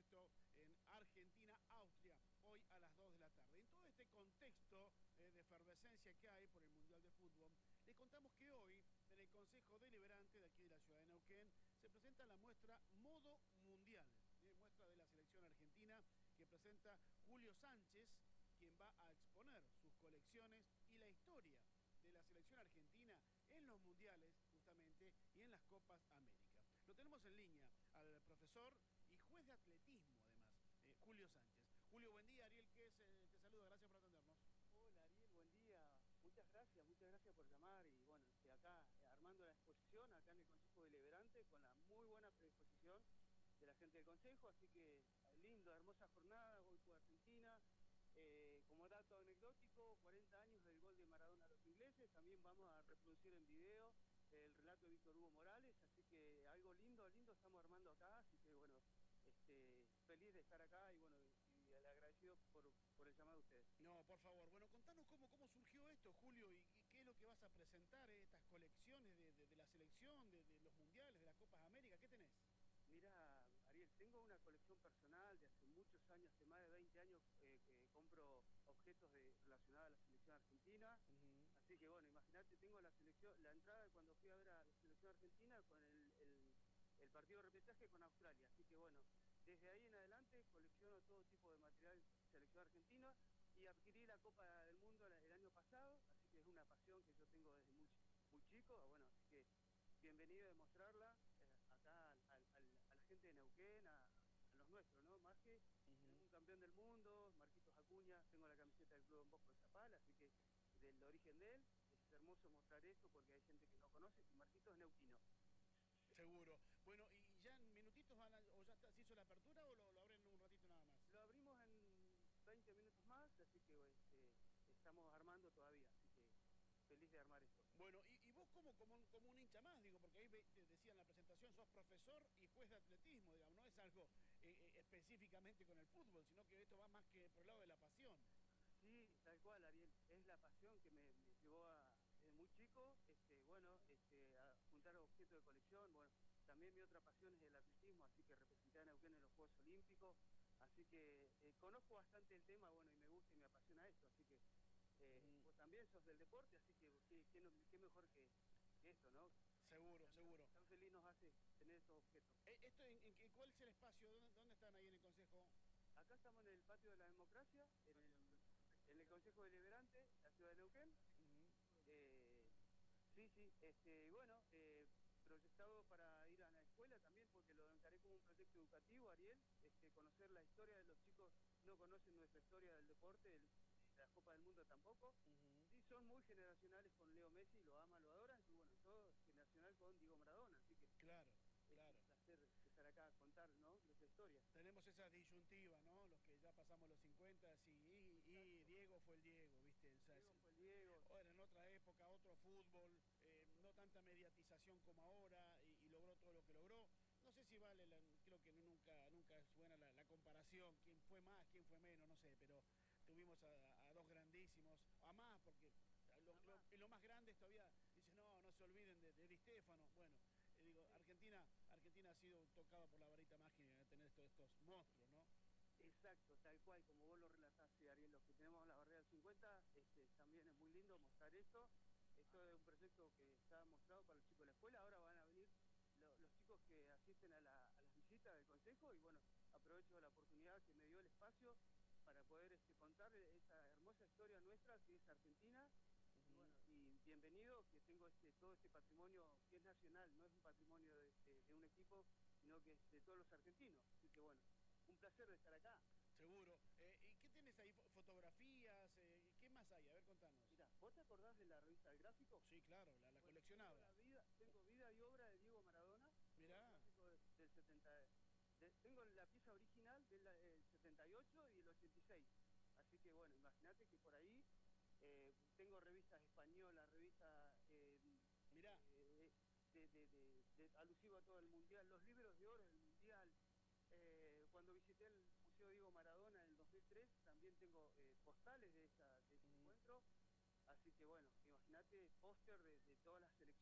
directo en Argentina-Austria, hoy a las 2 de la tarde. En todo este contexto de efervescencia que hay por el Mundial de Fútbol, les contamos que hoy, en el Consejo Deliberante de aquí de la ciudad de Neuquén, se presenta la muestra Modo Mundial, muestra de la selección argentina que presenta Julio Sánchez, quien va a exponer sus colecciones y la historia de la selección argentina en los mundiales, justamente, y en las Copas América. Lo tenemos en línea al profesor y juez de atletismo, además, Julio Sánchez. Julio, buen día. Ariel Quez te saluda. Gracias por atendernos. Hola Ariel, buen día. Muchas gracias por llamar y bueno, acá armando la exposición acá en el Consejo Deliberante con la muy buena predisposición de la gente del Consejo, así que lindo, hermosa jornada, gol por Argentina. Como dato anecdótico, 40 años del gol de Maradona a los ingleses, también vamos a reproducir en video el relato de Víctor Hugo Morales, así que algo lindo estamos armando acá, así que bueno, feliz de estar acá y bueno, y agradecido por el llamado de ustedes. No, por favor. Bueno, contanos cómo surgió esto, Julio, y qué es lo que vas a presentar, estas colecciones de la selección, de los mundiales, de las Copas América. ¿Qué tenés? Mira, Ariel, tengo una colección personal de hace muchos años, hace más de 20 años que compro objetos relacionados a la selección argentina. Así que bueno, imagínate, tengo la entrada cuando fui a ver a la selección argentina con el partido de repechaje con Australia. Así que bueno, desde ahí en adelante colecciono todo tipo de material selección argentina y adquirí la Copa del Mundo el año pasado, así que es una pasión que yo tengo desde muy chico. Bueno, así que bienvenido a demostrarla acá a la gente de Neuquén, a los nuestros, ¿no? Más que tenemos un campeón del mundo, Marquitos Acuña, tengo la camiseta del Club Don Bosco de Zapala, así que del origen de él, es hermoso mostrar esto porque hay gente que no conoce y Marquitos es neuquino. Seguro. Bueno, y ya en minutitos o ya se hizo la apertura o lo abren un ratito nada más. Lo abrimos en 20 minutos más, así que estamos armando todavía, así que feliz de armar esto. Bueno, y vos como un hincha más, digo, porque ahí te decía en la presentación, sos profesor y juez de atletismo, digamos, no es algo específicamente con el fútbol, sino que esto va más que por el lado de la pasión. Sí, tal cual, Ariel, es la pasión que me llevó desde muy chico, a juntar objetos de colección. Bueno, también mi otra pasión es el atletismo, así que representé a Neuquén en los Juegos Olímpicos, así que conozco bastante el tema, bueno, y me gusta y me apasiona esto, así que vos también sos del deporte, así que qué mejor que esto, ¿no? Seguro, seguro. Tan feliz nos hace tener estos objetos. ¿Esto cuál es el espacio? ¿Dónde están ahí en el Consejo? Acá estamos en el Patio de la Democracia, en el Consejo Deliberante, la ciudad de Neuquén. Sí, bueno, proyectado para ir a la escuela también, porque lo encaré como un proyecto educativo, Ariel, conocer la historia de los chicos, no conocen nuestra historia del deporte, de la Copa del Mundo tampoco. Sí, son muy generacionales con Leo Messi, lo aman, lo adoran, y bueno, yo generacional con Diego Maradona, así que claro. Es un placer estar acá a contar, ¿no?, nuestra historia. Tenemos esa disyuntiva, ¿no? Los que ya pasamos los 50, y Diego fue el Diego, ¿viste? O sea, Diego fue el Diego. Era en otra época, otro fútbol, no tanta mediatización como ahora, y logró todo lo que logró. No sé si vale, creo que nunca es buena la comparación, quién fue más, quién fue menos, no sé, pero tuvimos a dos grandísimos, a más, porque lo más grande todavía, dice, no se olviden de Di Stéfano. Bueno, digo, Argentina ha sido tocada por la varita mágica de tener estos monstruos, ¿no? Exacto, tal cual, como vos lo relataste, Ariel, los que tenemos la barrera del 50, también es muy lindo mostrar esto. Esto es un proyecto que está mostrado para los chicos de la escuela. Ahora van a venir los chicos que asisten a las visitas del consejo y bueno, aprovecho la oportunidad que me dio el espacio para poder contar esa hermosa historia nuestra que es Argentina. Y bueno, y bienvenido, que tengo todo este patrimonio que es nacional, no es un patrimonio de un equipo, sino que es de todos los argentinos. Así que bueno, un placer de estar acá. Seguro. ¿Y qué tenés ahí? ¿Fotografías? ¿Qué más hay? A ver, contanos. Mira, ¿vos te acordás de la revista del Gráfico? Sí, claro, la Bueno, coleccionaba. tengo vida y obra de Diego Maradona, todo el Mirá. clásico del 70. Tengo la pieza original del 78 y el 86. Así que bueno, imagínate que por ahí tengo revistas españolas, revistas Mirá. alusivo a todo el Mundial, los libros de oro del Mundial. Cuando visité el Museo Diego Maradona en el 2003, también tengo postales de ese encuentro. Así que bueno, imagínate póster de todas las selecciones